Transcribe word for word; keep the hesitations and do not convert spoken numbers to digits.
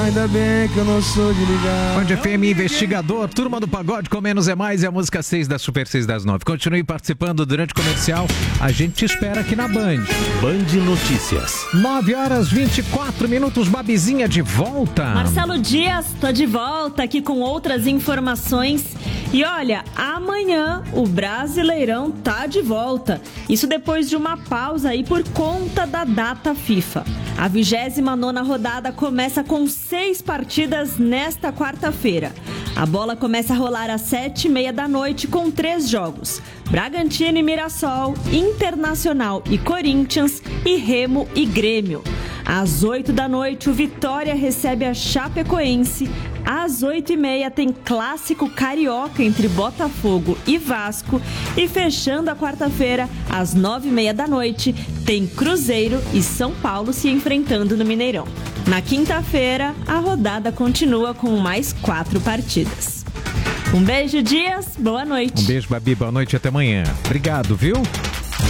Ainda bem que eu não sou de ligar. Onde F M Investigador, Turma do Pagode com Menos é Mais e a música seis da Super seis das nove. Continue participando durante o comercial. A gente te espera aqui na Band. Band Notícias. nove horas e vinte e quatro minutos, Babizinha de volta. Marcelo Dias, tô de volta aqui com outras informações. E olha, amanhã o Brasileirão tá de volta. Isso depois de uma pausa aí por conta da data FIFA. A vigésima nona rodada começa com seis partidas nesta quarta-feira. A bola começa a rolar às sete e meia da noite com três jogos. Bragantino e Mirassol, Internacional e Corinthians e Remo e Grêmio. Às oito da noite, o Vitória recebe a Chapecoense. Às oito e meia tem clássico carioca entre Botafogo e Vasco. E fechando a quarta-feira, às nove e meia da noite, tem Cruzeiro e São Paulo se enfrentando no Mineirão. Na quinta-feira, a rodada continua com mais quatro partidas. Um beijo, Dias. Boa noite. Um beijo, Babi. Boa noite e até amanhã. Obrigado, viu?